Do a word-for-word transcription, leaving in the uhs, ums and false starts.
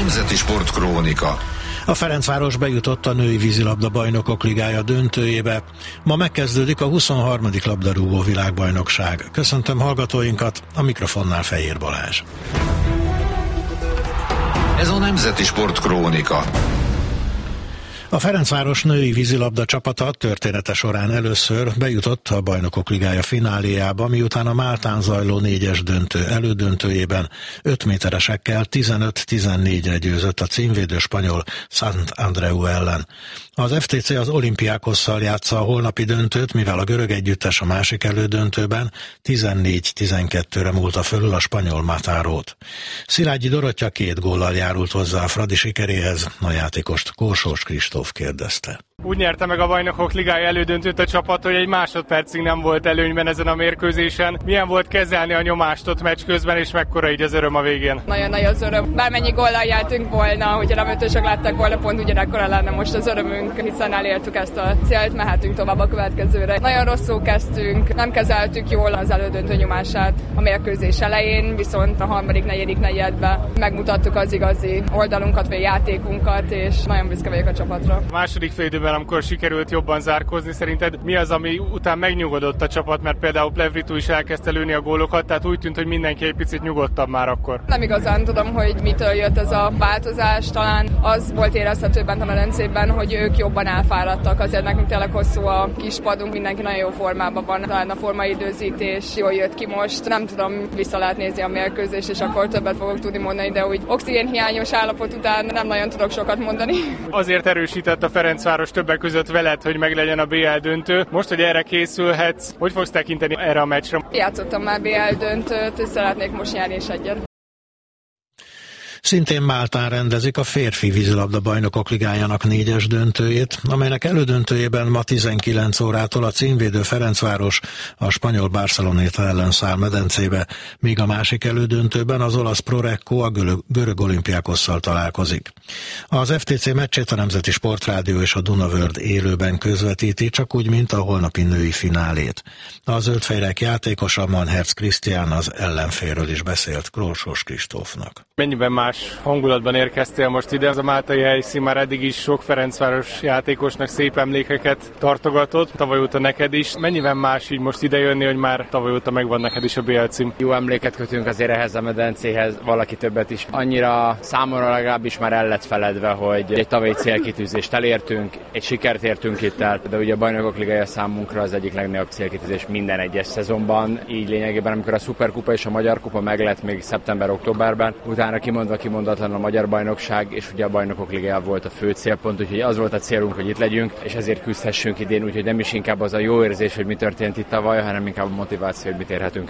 Nemzeti Sportkrónika. A Ferencváros bejutott a női vízilabda bajnokok ligája döntőjébe. Ma megkezdődik a huszonharmadik labdarúgó világbajnokság. Köszöntöm hallgatóinkat, a mikrofonnál Fehér Balázs. Ez a Nemzeti Sportkrónika. A Ferencváros női vízilabda csapata története során először bejutott a Bajnokok Ligája fináléjába, miután a Máltán zajló négyes döntő elődöntőjében öt méteresekkel tizenöt tizennégyre győzött a címvédő spanyol Sant Andreu ellen. Az ef té cé az Olympiakosszal játsza a holnapi döntőt, mivel a görög együttes a másik elődöntőben tizennégy tizenkettőre múlta fölül a spanyol Matárót. Szilágyi Dorottya két góllal járult hozzá a Fradi sikeréhez, a játékost Korsós Kristóf kérdezte. Úgy nyerte meg a Bajnokok Ligája elődöntőt a csapat, hogy egy másodpercig nem volt előnyben ezen a mérkőzésen. Milyen volt kezelni a nyomást ott meccs közben, és mekkora így az öröm a végén? Nagyon nagy az öröm. Bármennyi góllal jártunk volna, hogyha nem ötösök lettek volna, pont ugyanekkora lenne most az örömünk, hiszen elértük ezt a célt, mehetünk tovább a következőre. Nagyon rosszul kezdtünk, nem kezeltük jól az elődöntő nyomását a mérkőzés elején, viszont a harmadik, negyedik negyedben megmutattuk az igazi oldalunkat, vagy játékunkat, és nagyon büszke vagyok a csapatra. A második fél időben, amikor sikerült jobban zárkózni, szerinted mi az, ami után megnyugodott a csapat, mert például Plevritu is elkezdte lőni a gólokat, tehát úgy tűnt, hogy mindenki egy picit nyugodtabb már akkor. Nem igazán tudom, hogy mitől jött ez a változás, talán az volt érezhető bent a medencében, hogy ők jobban elfáradtak, azért nekünk tényleg hosszú a kispadunk, mindenki nagyon jó formában van, talán a formaidőzítés jól jött ki most, nem tudom, vissza lehet nézni a mérkőzést, és akkor többet fogok tudni mondani, de úgy oxigénhiányos állapot után nem nagyon tudok sokat mondani. Azért erősített a Ferencváros többek között veled, hogy meglegyen a bé el döntő. Most, hogy erre készülhetsz, hogy fogsz tekinteni erre a meccsre? Játszottam már bé el döntőt, és szeretnék most nyerni is egyet. Szintén Máltán rendezik a férfi vízilabda bajnokok ligájának négyes döntőjét, amelynek elődöntőjében ma tizenkilenc órától a címvédő Ferencváros a spanyol Barceloneta ellen száll medencébe, míg a másik elődöntőben az olasz Prorecco a görög Olympiakosszal találkozik. Az ef té cé meccsét a Nemzeti Sportrádió és a Dunavörd élőben közvetíti, csak úgy, mint a holnapi női finálét. A zöldfejrek játékosa Manherz Krisztián az ellenfélről is beszélt Korsós Kristófnak. Mennyiben más hangulatban érkeztél most ide? Az a máltai helyszín már eddig is sok Ferencváros játékosnak szép emlékeket tartogatott, tavaly óta neked is. Mennyiben más így most ide jönni, hogy már tavaly óta megvan neked is a bé el cím? Jó emléket kötünk azért ehhez a medencéhez, valaki többet is. Annyira számomra legalábbis már el lett feledve, hogy egy tavalyi célkitűzést elértünk, egy sikert értünk itt el, de ugye a Bajnokok Ligája számunkra az egyik legnagyobb célkitűzés minden egyes szezonban. Így lényegében, amikor a Szuperkupa és a Magyar Kupa meglett még szeptember-októberben, utána kimondva kimondatlanul a Magyar Bajnokság, és ugye a Bajnokok Ligája volt a fő célpont, úgyhogy az volt a célunk, hogy itt legyünk, és ezért küzdhessünk idén, úgyhogy nem is inkább az a jó érzés, hogy mi történt itt tavaly, hanem inkább a motiváció, hogy mit érhetünk